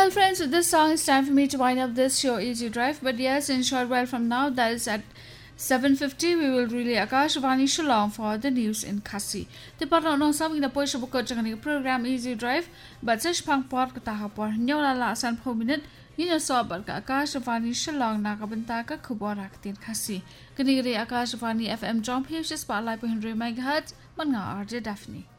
Well, friends, with this song, it's time for me to wind up this show, Easy Drive. But yes, in short while from now, that is at 7:50, we will relay Akashvani Shillong for the news in Khasi. The partner no something the Poisha Book program Easy Drive, but such punk pot Katahapor, Nyola La San Po minute, you saw but Akashvani Shillong Nakabantaka Kuborak in Khasi. Kaniri Akashvani FM Jump here, just spotlight 100 MHz, Manga RJ Daphne.